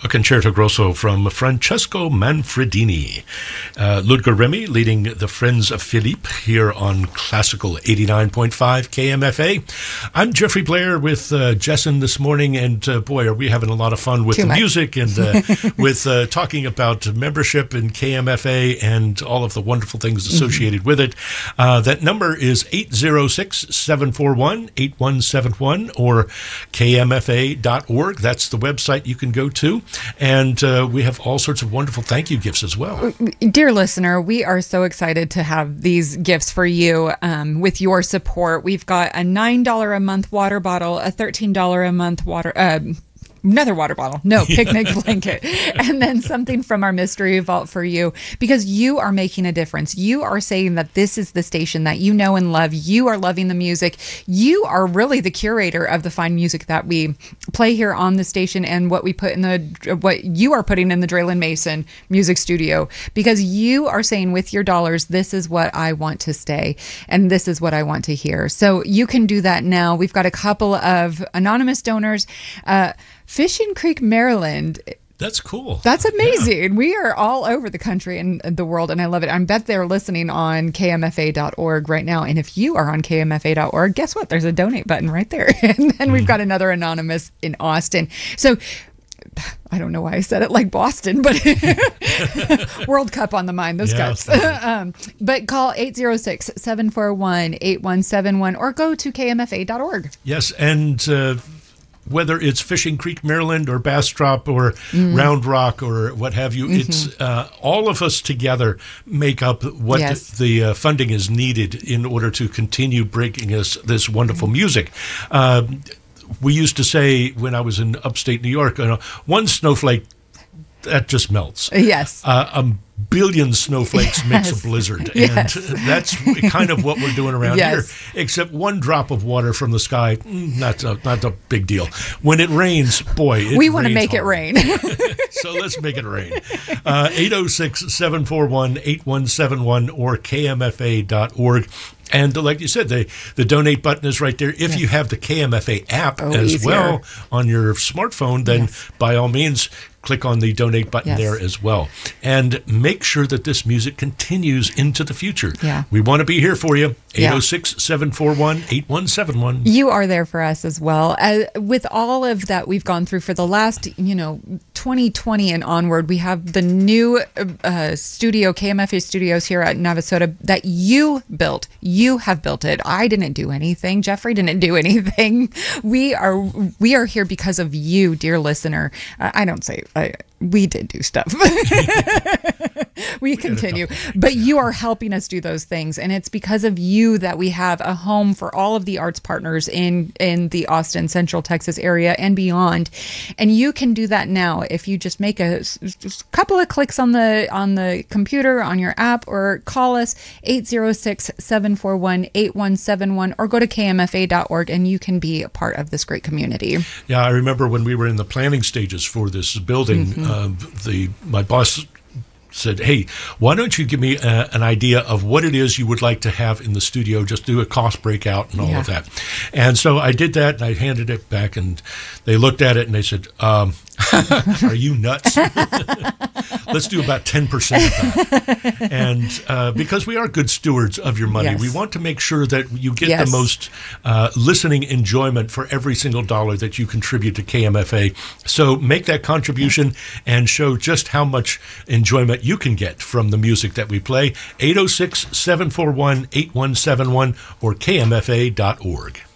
A concerto grosso from Francesco Manfredini. Ludger Remy leading the Friends of Philippe here on Classical 89.5 KMFA. I'm Jeffrey Blair with Jessen this morning, and boy, are we having a lot of fun with the music and with talking about membership in KMFA and all of the wonderful things associated with it. That number is 806-741-8171 or kmfa.org. That's the website you can go to. And we have all sorts of wonderful thank you gifts as well. Dear listener, we are so excited to have these gifts for you with your support. We've got a $9 a month water bottle, a $13 a month another water bottle, picnic blanket, and then something from our mystery vault for you, because you are making a difference. You are saying that this is the station that you know and love. You are loving the music. You are really the curator of the fine music that we play here on the station and what you are putting in the Draylen Mason Music Studio, because you are saying with your dollars, this is what I want to stay and this is what I want to hear. So you can do that now. We've got a couple of anonymous donors. Fishing Creek, Maryland. That's cool. That's amazing. Yeah. We are all over the country and the world, and I love it. I bet they're listening on kmfa.org right now. And if you are on kmfa.org, guess what? There's a donate button right there. And then we've got another anonymous in Austin. So I don't know why I said it like Boston, but World Cup on the mind, those guys. But call 806-741-8171 or go to kmfa.org. Yes, and whether it's Fishing Creek, Maryland, or Bastrop, or Round Rock, or what have you, it's all of us together make up what the funding is needed in order to continue bringing us this wonderful music. We used to say when I was in upstate New York, one snowflake, that just melts. Yes. A billion snowflakes makes a blizzard. And that's kind of what we're doing around here. Except one drop of water from the sky, not a big deal. When it rains, boy, we want to make it rain. So let's make it rain. 806-741-8171 or kmfa.org. And like you said, the donate button is right there. If you have the KMFA app well on your smartphone, then by all means, click on the donate button there as well. And make sure that this music continues into the future. Yeah. We want to be here for you. 806-741-8171. You are there for us as well. With all of that we've gone through for the last, 2020 and onward, we have the new studio, KMFA Studios here at Navasota that you built. You have built it. I didn't do anything. Jeffrey didn't do anything. We are here because of you, dear listener. We did do stuff. We continue. But you are helping us do those things. And it's because of you that we have a home for all of the arts partners in the Austin, Central Texas area and beyond. And you can do that now if you just make a couple of clicks on the computer, on your app, or call us 806-741-8171 or go to kmfa.org and you can be a part of this great community. Yeah, I remember when we were in the planning stages for this building, my boss said, hey, why don't you give me an idea of what it is you would like to have in the studio, just do a cost breakout and all of that. And so I did that, and I handed it back, and they looked at it, and they said, are you nuts? Let's do about 10% of that. And because we are good stewards of your money, we want to make sure that you get the most listening enjoyment for every single dollar that you contribute to KMFA. So make that contribution and show just how much enjoyment you can get from the music that we play. 806-741-8171 or kmfa.org.